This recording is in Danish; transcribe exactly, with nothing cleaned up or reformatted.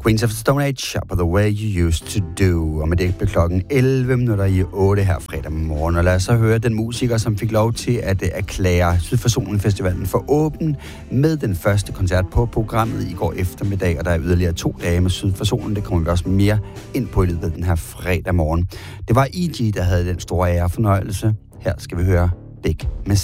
Queens of the Stone Age, Shop The Way You Used To Do. Og med det blev klokken elleve minutter i otte her fredag morgen. Og lad os så høre den musiker, som fik lov til at erklære Syd for Solen Festivalen for åben med den første koncert på programmet i går eftermiddag. Og der er yderligere to dage med Syd for Solen. Det kommer vi også mere ind på i løbet af den her fredag morgen. Det var E G, der havde den store ære fornøjelse. Her skal vi høre Big Mistake.